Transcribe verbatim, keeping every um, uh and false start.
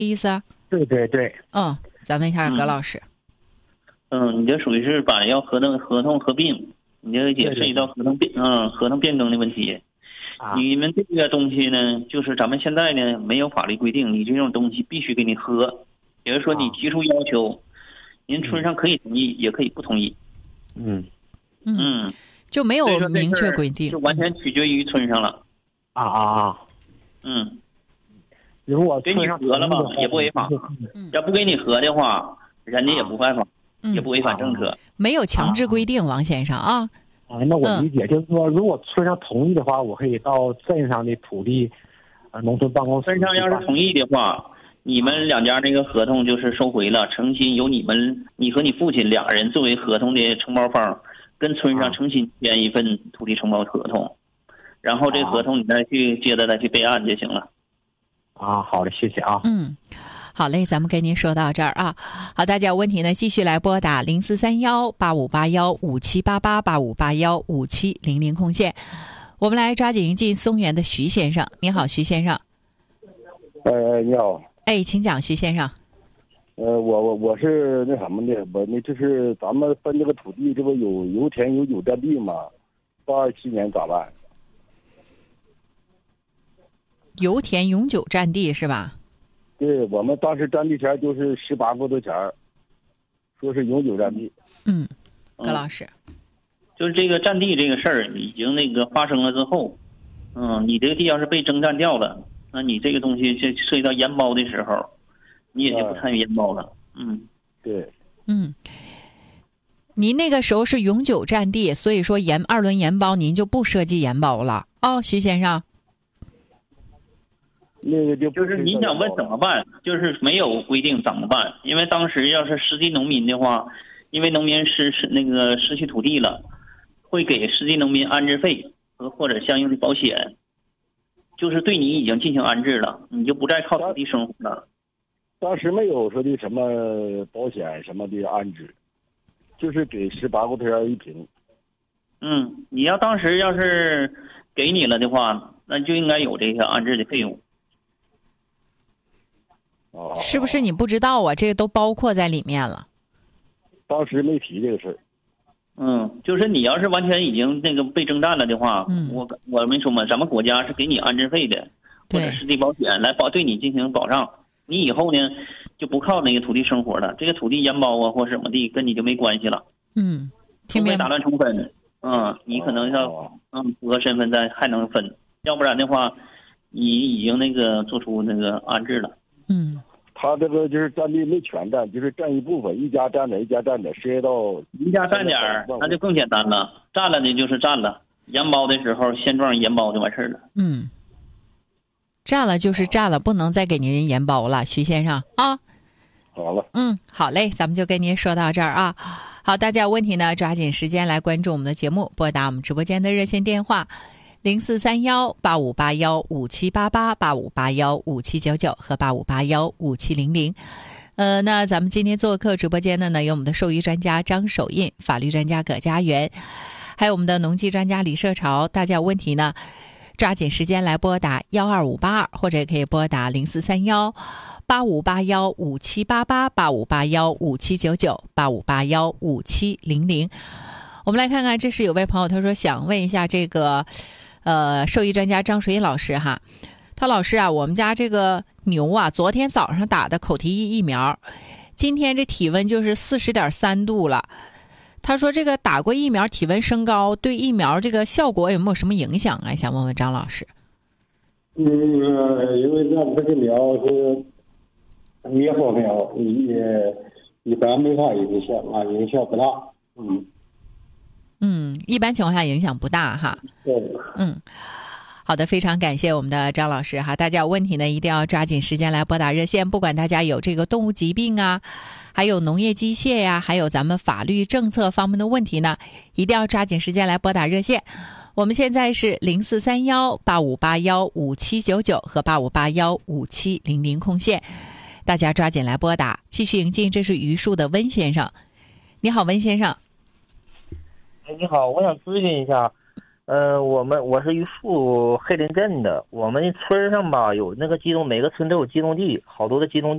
意思啊？ 对对对。 嗯，咱问一下葛老师。 嗯，你这属于是把要合同合同合并，你这也涉及到合同变嗯合同变更的问题。 啊， 你们这个东西呢，就是咱们现在呢没有法律规定，你这种东西必须给你合。比如说你提出要求，您村上可以同意，也可以不同意。 嗯嗯， 就没有明确规定， 就完全取决于村上了。 啊啊啊！ 嗯， 如果给你合了吧，也不违法；要不给你合的话，人家也不犯法， 嗯、 也不违反政策。 没有强制规定，王先生啊。 啊，那我理解，就是说，如果村上同意的话，我可以到镇上的土地，呃，农村办公室。 村上要是同意的话，你们两家那个合同就是收回了，诚心由你们，你和你父亲两人作为合同的承包方，跟村上诚心签一份土地承包合同，然后这合同你再去接着再去备案就行了。 啊，好的，谢谢啊。 嗯。好嘞，咱们跟您说到这儿啊。好，大家有问题呢，继续来拨打零四三幺八五八幺五七八八八五八幺五七零零空线。我们来抓紧进松原的徐先生。你好，徐先生。 呃，你好。 哎，请讲，徐先生。 呃，我我我是那什么的，我那就是咱们分这个土地，这不有油田有有占地吗？到二七年咋办？ 油田永久占地是吧？ 对，我们当时占地钱就是十八个多钱，说是永久占地。 嗯，葛老师， 嗯、就是这个占地这个事儿已经那个发生了之后，嗯，你这个地要是被征占掉了，那你这个东西就涉及到延包的时候，你也就不参与延包了。嗯， 对， 嗯，您那个时候是永久占地，所以说延二轮延包您就不涉及延包了哦，徐先生。 那个就就是你想问怎么办，就是没有规定怎么办，因为当时要是失地农民的话，因为农民失失那个失去土地了，会给失地农民安置费和或者相应的保险，就是对你已经进行安置了，你就不再靠土地生活了。 当时没有说的什么保险什么的安置，就是给十八块钱一平。 嗯，你要当时要是给你了的话，那就应该有这个安置的费用。 哦， 是不是你不知道啊？这个都包括在里面了。 当时没提这个事儿。 嗯，就是你要是完全已经那个被征占了的话， 嗯， 我我没说嘛，咱们国家是给你安置费的，或者失地保险来保对你进行保障。你以后呢就不靠那个土地生活了，这个土地延包啊或什么的跟你就没关系了。 嗯， 除非打乱重分，嗯，你可能要嗯符合身份再还能分，要不然的话，你已经那个做出那个安置了。 嗯， 他这个就是占地没全占，就是占一部分，一家占点，一家占点，涉及到一家占点儿，那就更简单了。占了的就是占了，延包的时候现状延包就完事儿了。 嗯，占了就是占了，不能再给您延包了，徐先生啊。 好了。 嗯，好嘞，咱们就跟您说到这儿啊。好，大家有问题呢，抓紧时间来关注我们的节目，拨打我们直播间的热线电话。零四三幺八五八幺五七八八八五八幺五七九九和八五八幺五七零零，呃，那咱们今天做客直播间的呢，有我们的兽医专家张守印、法律专家葛家园，还有我们的农技专家李社潮。大家有问题呢，抓紧时间来拨打幺二五八二，或者也可以拨打零四三幺八五八幺五七八八八五八幺五七九九八五八幺五七零零。我们来看看，这是有位朋友他说想问一下这个。呃，兽医专家张水印老师哈，他老师啊，我们家这个牛啊，昨天早上打的口蹄疫疫苗，今天这体温就是四十点三度了。他说这个打过疫苗体温升高，对疫苗这个效果有没有什么影响啊？想问问张老师。 嗯，因为咱这个苗是灭活苗，也一般没啥影响啊，影响不大。嗯。 嗯，一般情况下影响不大哈。 对。 嗯，好的，非常感谢我们的张老师哈。大家有问题呢，一定要抓紧时间来拨打热线。不管大家有这个动物疾病啊，还有农业机械呀、啊，还有咱们法律政策方面的问题呢，一定要抓紧时间来拨打热线。我们现在是零四三幺八五八幺五七九九和八五八幺五七零零空线，大家抓紧来拨打。继续迎进，这是榆树的温先生。你好，温先生。 你好，我想咨询一下，呃，我们我是榆树黑林镇的，我们村上吧有那个机动，每个村都有机动地，好多的机动地。